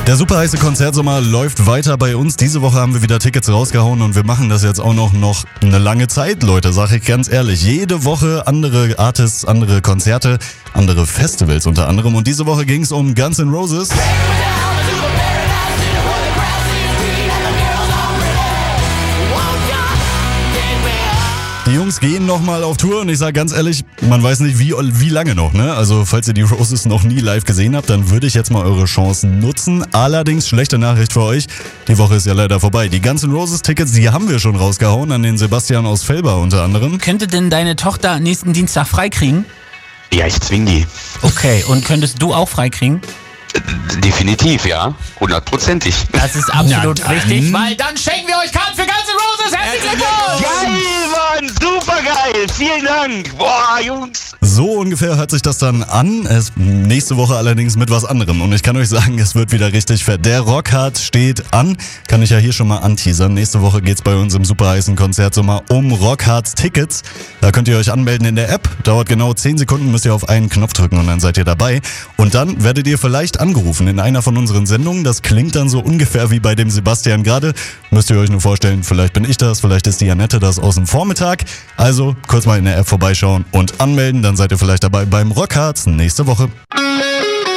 Der super heiße Konzertsommer läuft weiter bei uns. Diese Woche haben wir wieder Tickets rausgehauen und wir machen das jetzt auch noch eine lange Zeit, Leute, sag ich ganz ehrlich. Jede Woche andere Artists, andere Konzerte, andere Festivals unter anderem. Und diese Woche ging es um Guns N' Roses. Die Jungs gehen nochmal auf Tour und ich sage ganz ehrlich, man weiß nicht wie lange noch, ne? Also falls ihr die Roses noch nie live gesehen habt, dann würde ich jetzt mal eure Chancen nutzen. Allerdings, schlechte Nachricht für euch, die Woche ist ja leider vorbei. Die Guns N' Roses Tickets, die haben wir schon rausgehauen an den Sebastian aus Felber unter anderem. Könnte denn deine Tochter nächsten Dienstag freikriegen? Ja, ich zwing die. Okay, und könntest du auch freikriegen? Definitiv, ja. 100%ig. Das ist absolut richtig, weil dann schenken wir euch Karten für Guns N' Roses. Herzlichen Glückwunsch! Geil, Mann! Super geil! Vielen Dank! Boah, Jungs! So ungefähr hört sich das dann an. Nächste Woche allerdings mit was anderem. Und ich kann euch sagen, es wird wieder richtig fett. Der Rockhard steht an. Kann ich ja hier schon mal anteasern. Nächste Woche geht's bei uns im super heißen Konzertsommer um Rockhards Tickets. Da könnt ihr euch anmelden in der App. Dauert genau 10 Sekunden, müsst ihr auf einen Knopf drücken und dann seid ihr dabei. Und dann werdet ihr vielleicht angerufen in einer von unseren Sendungen. Das klingt dann so ungefähr wie bei dem Sebastian gerade. Müsst ihr euch nur vorstellen, vielleicht bin ich das, vielleicht ist die Annette das aus dem Vormittag. Also kurz mal in der App vorbeischauen und anmelden. Dann seid ihr vielleicht dabei beim Rockhards nächste Woche.